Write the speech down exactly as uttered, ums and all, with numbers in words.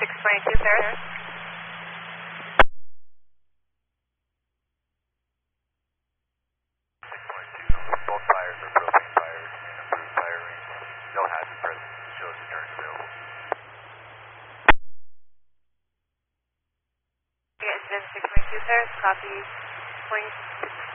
six twenty-two, Paris. six twenty-two, both tires are propane tires and approved tire range. No hazard present, shows insurance available. Incident six twenty-two, Paris, copy point six